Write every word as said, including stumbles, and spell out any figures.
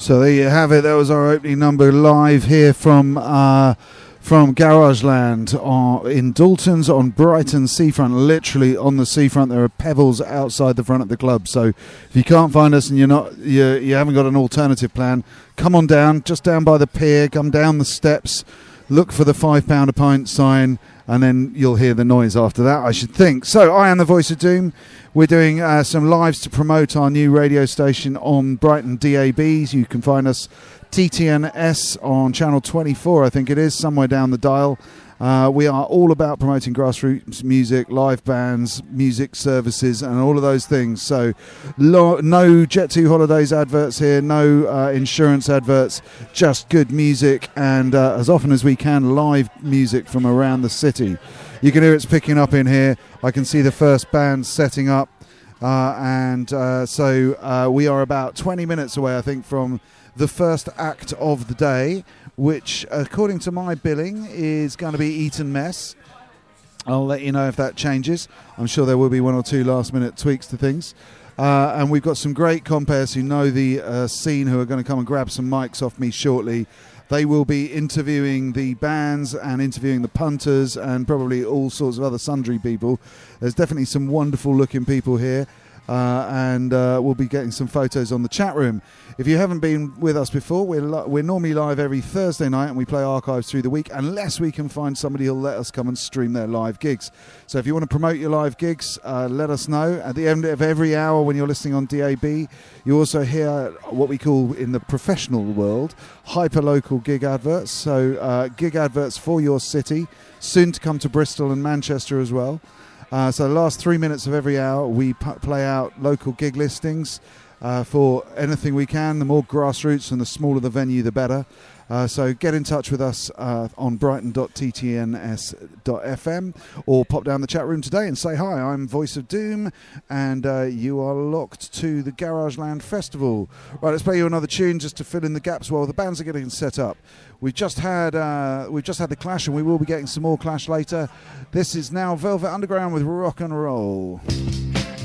So there you have it. That was our opening number live here from uh, from Garageland uh, in Dalton's on Brighton seafront, literally on the seafront. There are pebbles outside the front of the club. So if you can't find us and you're not, you, you haven't got an alternative plan, come on down, just down by the pier, come down the steps, look for the five pound a pint sign, and then you'll hear the noise after that, I should think. So I am the Voice of Doom. We're doing uh, some lives to promote our new radio station on Brighton D A Bs. You can find us T T N S on channel twenty-four, I think it is, somewhere down the dial. Uh, we are all about promoting grassroots music, live bands, music services, and all of those things. So lo- no Jet two Holidays adverts here, no uh, insurance adverts, just good music, and uh, as often as we can, live music from around the city. You can hear it's picking up in here. I can see the first band setting up. Uh, and uh, so uh, we are about twenty minutes away, I think, from the first act of the day, which, according to my billing, is going to be Eton Mess. I'll let you know if that changes. I'm sure there will be one or two last-minute tweaks to things. Uh, and we've got some great compares who know the uh, scene who are going to come and grab some mics off me shortly. They will be interviewing the bands and interviewing the punters and probably all sorts of other sundry people. There's definitely some wonderful looking people here. Uh, and uh, we'll be getting some photos on the chat room. If you haven't been with us before, we're li- we're normally live every Thursday night, and we play archives through the week, unless we can find somebody who'll let us come and stream their live gigs. So if you want to promote your live gigs, uh, let us know. At the end of every hour when you're listening on D A B, you also hear what we call in the professional world hyper-local gig adverts. So uh, gig adverts for your city, soon to come to Bristol and Manchester as well. Uh, so the last three minutes of every hour, we p- play out local gig listings uh, for anything we can. The more grassroots and the smaller the venue, the better. Uh, so get in touch with us uh, on brighton dot t t n s dot f m or pop down the chat room today and say hi. I'm Voice of Doom, and uh, you are locked to the Garageland Festival. Right, let's play you another tune just to fill in the gaps while the bands are getting set up. We've just had uh, we've just had the Clash, and we will be getting some more Clash later. This is now Velvet Underground with Rock and Roll.